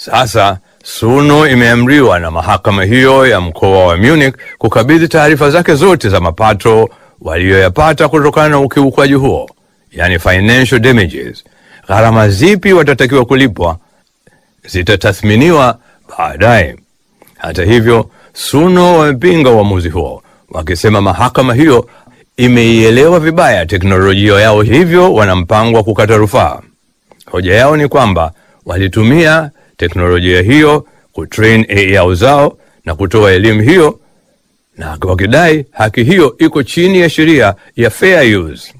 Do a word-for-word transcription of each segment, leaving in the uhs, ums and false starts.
Sasa Suno imeamriwa na mahakama hiyo ya mkoa wa Munich kukabidhi taarifa zake zote za mapato walioyapata kutokana na ukiukwaji huo, yani financial damages. Gharama zipi watatakiwa kulipwa zitatathminiwa baadaye. Hata hivyo, Suno wamepinga uamuzi huo, wakisema mahakama hiyo imeielewa vibaya teknolojia yao, hivyo wana mpango wa kukata rufaa. Hoja yao ni kwamba walitumia teknolojia hiyo kutrain A I yao zao na kutoa elimu hiyo, na wakidai haki hiyo iko chini ya sheria ya fair use.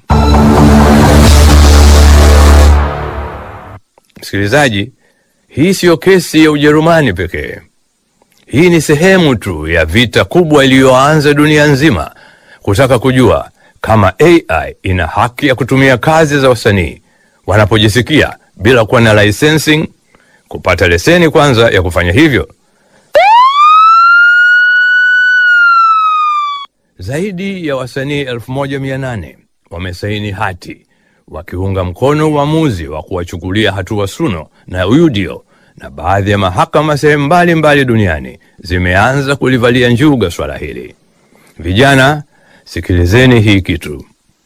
Msikilizaji, hii sio kesi ya Ujerumani pekee. Hii ni sehemu tu ya vita kubwa iliyoanza dunia nzima kutaka kujua kama A I ina haki ya kutumia kazi za wasanii wanapojisikia bila kuwa na licensing, kupata leseni kwanza ya kufanya hivyo. Zaidi ya wasanii elfu moja mia nane wamesaini hati wakiunga mkono uamuzi wa kuwachukulia hatua Suno na Udio, na baadhi ya mahakama sehemu mbalimbali duniani zimeanza kulivalia njuga swala hili. Vijana, sikilizeni hii kitu.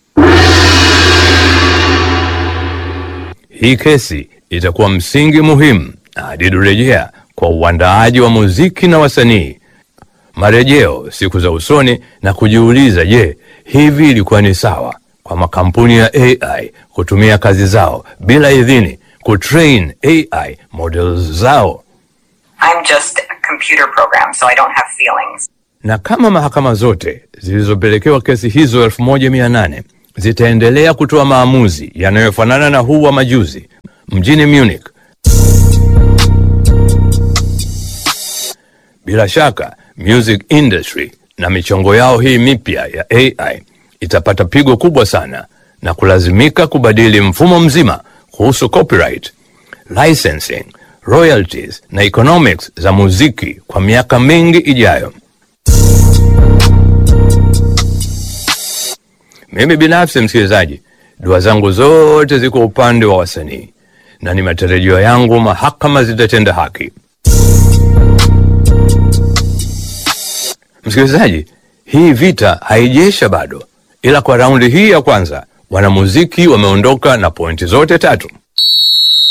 Hii kesi itakuwa msingi muhimu hadi durejea kwa uandaaji wa muziki na wasanii marejeo siku za usoni, na kujiuliza, je, hivi ilikuwa ni sawa kwa makampuni ya A I kutumia kazi zao bila idhini kutrain A I models zao? I'm just a computer program, so I don't have feelings. Na kama mahakama zote zilizopelekewa kesi hizo elfu moja mia nane zitaendelea kutoa maamuzi yanayofanana na huu wa majuzi mjini Munich, bila shaka music industry na michongo yao hii mipya ya A I itapata pigo kubwa sana na kulazimika kubadili mfumo mzima kuhusu copyright, licensing, royalties na economics za muziki kwa miaka mingi ijayo. Mimi binafsi, msikilizaji, dua zangu zote ziko upande wa wasanii, na ni matarajio yangu mahakama zitatenda haki. Msikilizaji, hii vita haijaisha bado, ila kwa raundi hii ya kwanza wanamuziki wameondoka na pointi zote tatu.